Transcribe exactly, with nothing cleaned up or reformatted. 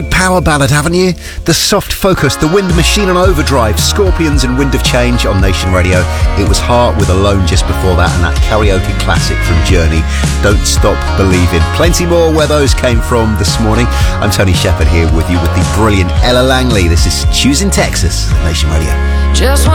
Power ballad, haven't you? The Soft Focus, The Wind Machine on Overdrive, Scorpions and Wind of Change on Nation Radio. It was Heart with Alone just before that, and that karaoke classic from Journey, Don't Stop Believing. Plenty more where those came from this morning. I'm Tony Shepherd here with you with the brilliant Ella Langley. This is Choosing Texas, Nation Radio. Just